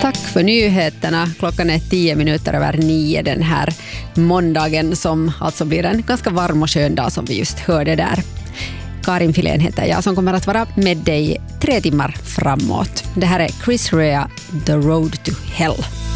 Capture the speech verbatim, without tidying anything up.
Tack för nyheterna. Klockan är tio minuter över nio den här måndagen som alltså blir en ganska varm och skön dag som vi just hörde där. Karin Filén heter jag som kommer att vara med dig tre timmar framåt. Det här är Chris Rea, The Road to Hell.